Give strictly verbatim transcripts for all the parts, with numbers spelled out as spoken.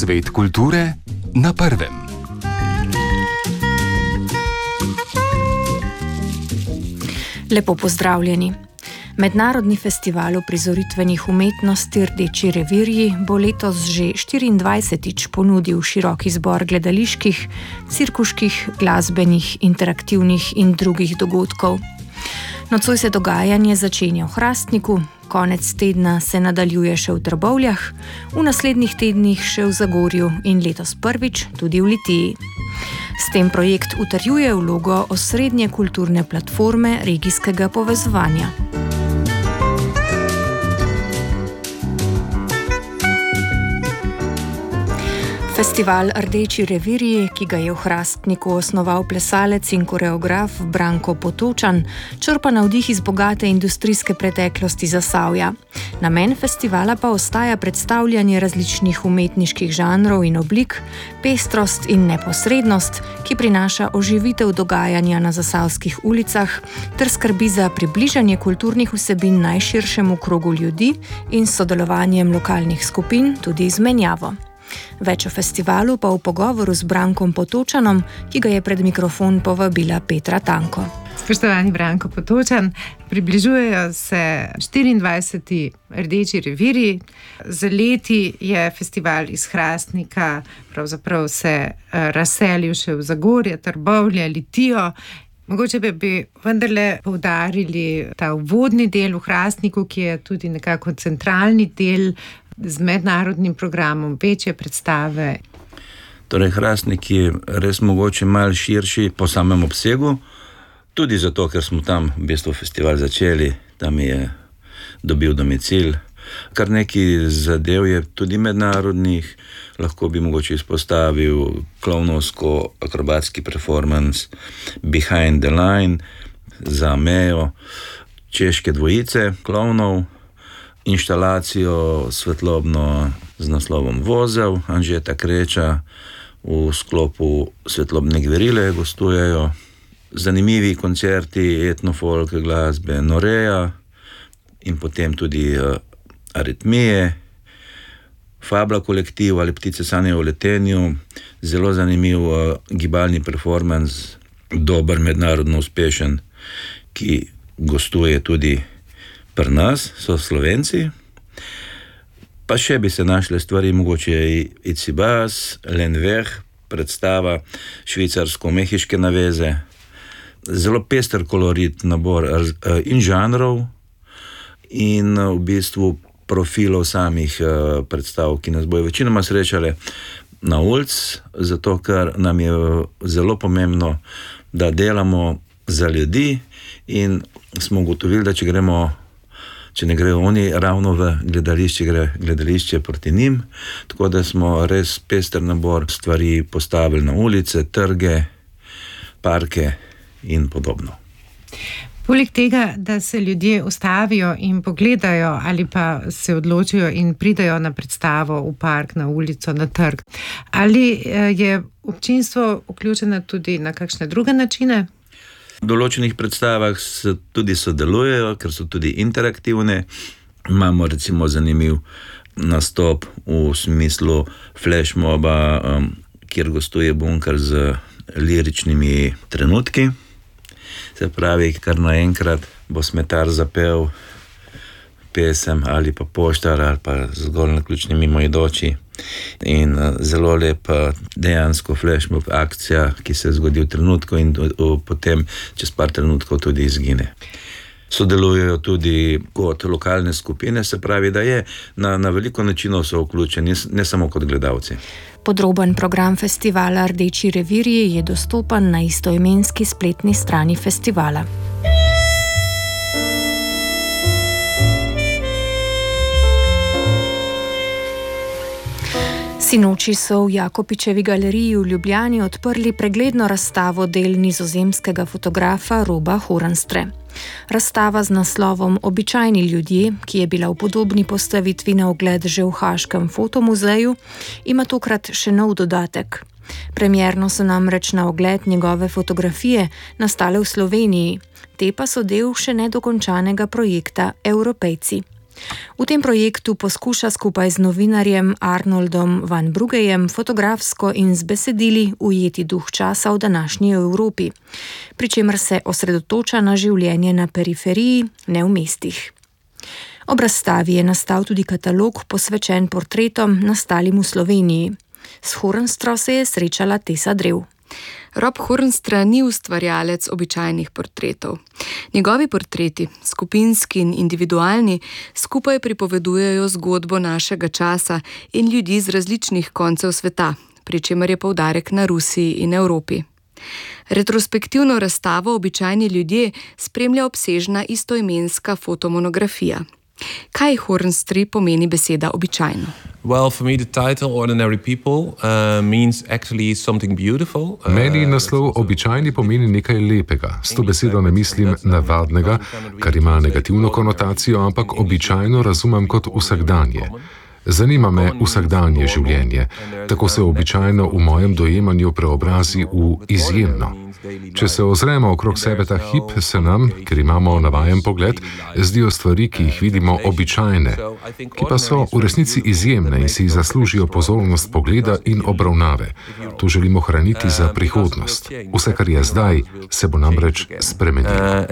Svet kulture na prvem. Lepo pozdravljeni. Mednarodni festival uprizoritvenih umetnosti Rdeči revirji bo letos že štiriindvajsetič ponudil širok izbor gledaliških, cirkuških, glasbenih, interaktivnih in drugih dogodkov. Nocoj se dogajanje začenja v Hrastniku, konec tedna se nadaljuje še v Trbovljah, v naslednjih tednih še v Zagorju in letos prvič tudi v Litiji. S tem projekt utrjuje vlogo osrednje kulturne platforme regijskega povezovanja. Festival Rdeči revirji, ki ga je v Hrastniku osnoval plesalec in koreograf Branko Potočan, črpa navdih iz bogate industrijske preteklosti Zasavja. Namen festivala pa ostaja predstavljanje različnih umetniških žanrov in oblik, pestrost in neposrednost, ki prinaša oživitev dogajanja na zasavskih ulicah ter skrbi za približanje kulturnih vsebin najširšemu krogu ljudi in s sodelovanjem lokalnih skupin tudi izmenjavo. Več o festivalu pa v pogovoru z Brankom Potočanom, ki ga je pred mikrofon povabila Petra Tanko. Spoštovani Branko Potočan, približujejo se štiriindvajseti Rdeči revirji. Z leti je festival iz Hrastnika pravzaprav se razselil še v Zagorje, Trbovlje, Litijo. Mogoče bi, bi vendarle poudarili ta uvodni del v Hrastniku, ki je tudi nekako centralni del z mednarodnim programom, večje predstave. Torej, Hrastnik je res mogoče malo širši po samem obsegu, tudi zato, ker smo tam v bistvu festival začeli, tam je dobil domicil. Kar nekaj zadev je tudi mednarodnih, lahko bi mogoče izpostavil klovnovsko-akrobatski performance Behind the Line za Mejo, češke dvojice klovnov, inštalacijo svetlobno z naslovom Vozel, Anžeta Kreča v sklopu svetlobne gverile gostujejo, zanimivi koncerti etnofolk glasbe Noreja in potem tudi uh, Aritmije, Fabla kolektiv ali Ptice sanjajo o letenju, zelo zanimiv uh, gibalni performance, dober, mednarodno uspešen, ki gostuje tudi pri nas, so Slovenci. Pa še bi se našle stvari, mogoče Icibas, Lenver, predstava švicarsko-mehiške naveze. Zelo pester kolorit nabor in žanrov in v bistvu profilov samih predstav, ki nas bojo večinoma srečale na ulici, zato ker nam je zelo pomembno, da delamo za ljudi in smo ugotovili, da če gremo Če ne grejo oni ravno v gledališče, gre gledališče proti njim, tako da smo res pester nabor stvari postavili na ulice, trge, parke in podobno. Poleg tega, da se ljudje ustavijo in pogledajo ali pa se odločijo in pridajo na predstavo v park, na ulico, na trg, ali je občinstvo vključeno tudi na kakšne druge načine? V določenih predstavah se tudi sodelujejo, ker so tudi interaktivne. Imamo recimo zanimiv nastop v smislu flashmoba, um, kjer gostuje Bunker z liričnimi trenutki. Se pravi, kar naenkrat bo Smetar zapel pesem ali pa Poštar ali pa Zgolj naključni mimoidoči. In uh, zelo lepa dejansko flashmob akcija, ki se zgodi v trenutku in uh, uh, potem čez par trenutkov tudi izgine. Sodelujejo tudi kot lokalne skupine, se pravi, da je na, na veliko načinov so vključeni, ne samo kot gledalci. Podroben program festivala Rdeči revirji je dostopen na istoimenski spletni strani festivala. Sinoči so v Jakopičevi galeriji v Ljubljani odprli pregledno razstavo del nizozemskega fotografa Roba Horanstre. Razstava z naslovom Običajni ljudje, ki je bila v podobni postavitvi na ogled že v Haaškem fotomuzeju, ima tokrat še nov dodatek. Premierno so namreč na ogled njegove fotografije nastale v Sloveniji, te pa so del še nedokončanega projekta Evropejci. V tem projektu poskuša skupaj z novinarjem Arnoldom van Bruggejem fotografsko in z besedili ujeti duh časa v današnji Evropi, pri čemer se osredotoča na življenje na periferiji, ne v mestih. Ob razstavi je nastal tudi katalog posvečen portretom nastalim v Sloveniji. S Hornstro se je srečala Tesa Drev. Rob Hornstra ni ustvarjalec običajnih portretov. Njegovi portreti, skupinski in individualni, skupaj pripovedujejo zgodbo našega časa in ljudi z različnih koncev sveta, pri čemer je poudarek na Rusiji in Evropi. Retrospektivno razstavo Običajni ljudje spremlja obsežna istoimenska fotomonografija. Kaj Hornstri pomeni beseda običajno? Well, for me the title Ordinary People uh, means actually something beautiful. Uh, Meni naslov običajni pomeni nekaj lepega. S to besedo ne mislim navadnega, kar ima negativno konotacijo, ampak običajno razumem kot vsakdanje. Zanima me vsakdanje življenje, tako se običajno v mojem dojemanju preobrazi v izjemno. Če se ozremo okrog sebe ta hip, se nam, ker imamo navajen pogled, zdijo stvari, ki jih vidimo običajne, ki pa so v resnici izjemne in si zaslužijo pozornost pogleda in obravnave. To želimo hraniti za prihodnost. Vse, kar je zdaj, se bo namreč spremenilo.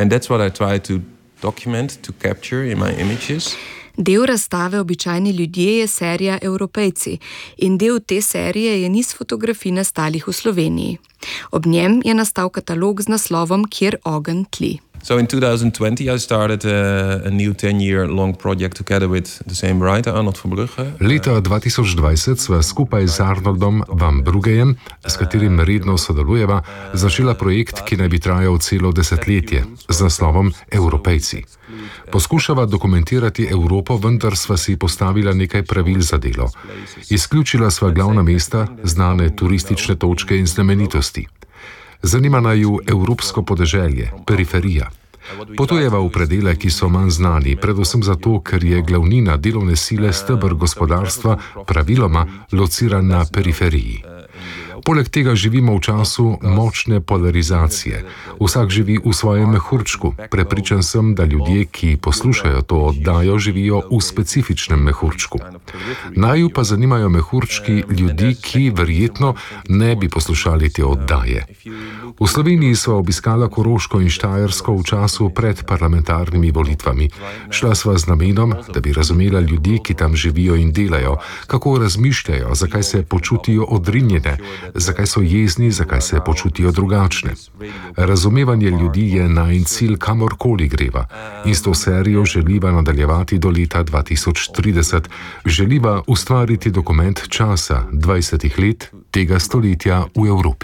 Del razstave Običajni ljudje je serija Evropejci in del te serije je niz fotografij nastalih v Sloveniji. Ob njem je nastal katalog z naslovom Kjer ogenj tli. So in twenty twenty I started a, a new ten-year long project together with the same writer, Arnold van Brugge. Leta dva tisoč dvajset sva skupaj z Arnoldom van Bruggejem, s katerim redno sodelujeva, začela projekt, ki naj bi trajal celo desetletje, z naslovom Evropejci. Poskušava dokumentirati Evropo, vendar sva si postavila nekaj pravil za delo. Izključila sva glavna mesta, znane turistične točke in znamenitosti. Zanima naju evropsko podeželje, periferija. Potujeva v predele, ki so manj znani, predvsem zato, ker je glavnina delovne sile steber gospodarstva praviloma lociran na periferiji. Poleg tega živimo v času močne polarizacije. Vsak živi v svojem mehurčku. Prepričan sem, da ljudje, ki poslušajo to oddajo, živijo v specifičnem mehurčku. Naju pa zanimajo mehurčki ljudi, ki verjetno ne bi poslušali te oddaje. V Sloveniji sva obiskala Koroško in Štajersko v času pred parlamentarnimi volitvami. Šla sva z namenom, da bi razumela ljudi, ki tam živijo in delajo, kako razmišljajo, zakaj se počutijo odrinjene, zakaj so jezni, zakaj se počutijo drugačne. Razumevanje ljudi je najin cilj, kamorkoli greva, in s to serijo želiva nadaljevati do leta dva tisoč trideset. Želiva ustvariti dokument časa dvajsetih let tega stoletja v Evropi.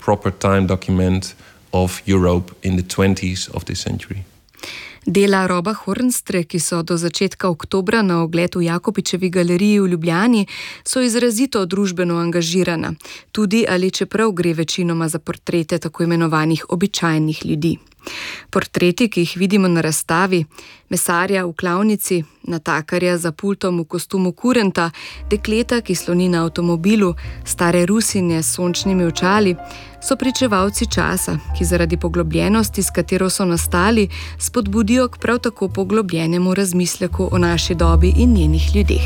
Dela Roba Hornstre, ki so do začetka oktobra na ogled v Jakopičevi galeriji v Ljubljani, so izrazito družbeno angažirana, tudi ali čeprav gre večinoma za portrete tako imenovanih običajnih ljudi. Portreti, ki jih vidimo na razstavi, mesarja v klavnici, natakarja za pultom v kostumu kurenta, dekleta, ki sloni na avtomobilu, stare Rusinje s sončnimi očali, so pričevalci časa, ki zaradi poglobljenosti, s katero so nastali, spodbudijo k prav tako poglobljenemu razmisleku o naši dobi in njenih ljudeh.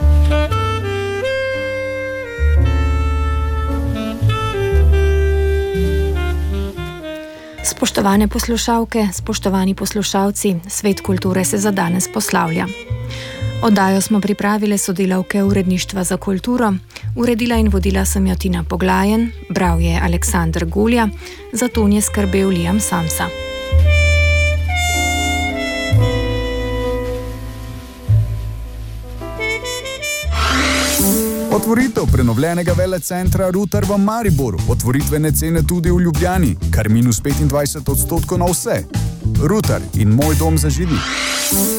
Spoštovane poslušalke, spoštovani poslušalci, Svet kulture se za danes poslavlja. Oddajo smo pripravile sodelavke Uredništva za kulturo, uredila in vodila sem jo Tina Poglajen, bral je Aleksander Golja, za ton je skrbel Liam Samsa. Otvoritev prenovljenega velecentra Rutar v Mariboru, otvoritvene cene tudi v Ljubljani, kar minus petindvajset odstotkov na vse. Rutar in moj dom za živi.